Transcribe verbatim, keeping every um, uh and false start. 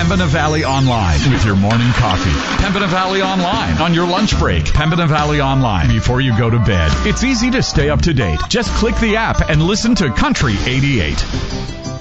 Pembina Valley Online with your morning coffee. Pembina Valley Online on your lunch break. Pembina Valley Online before you go to bed. It's easy to stay up to date. Just click the app and listen to Country eighty-eight.